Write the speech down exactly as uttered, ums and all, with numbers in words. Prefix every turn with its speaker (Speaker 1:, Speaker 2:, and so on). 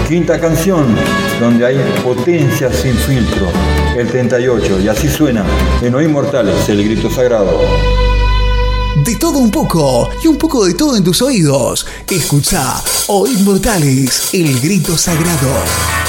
Speaker 1: Quinta canción, donde hay potencia sin filtro, el treinta y ocho, y así suena en O Inmortales, el grito sagrado.
Speaker 2: De todo un poco y un poco de todo en tus oídos. Escucha O Inmortales, el grito sagrado.